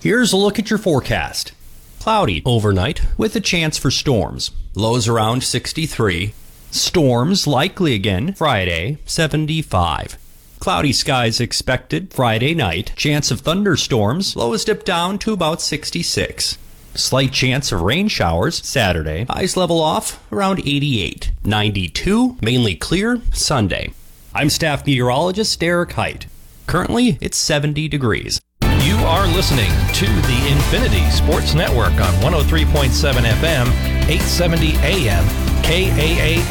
Here's a look at your forecast. Cloudy overnight with a chance for storms. Lows around 63. Storms likely again Friday, 75. Cloudy skies expected Friday night. Chance of thunderstorms. Lows dip down to about 66. Slight chance of rain showers Saturday. Highs level off around 88. 92, mainly clear Sunday. I'm staff meteorologist Derek Height. Currently, it's 70 degrees. You are listening to the Infinity Sports Network on 103.7 FM, 870 AM, KAAM.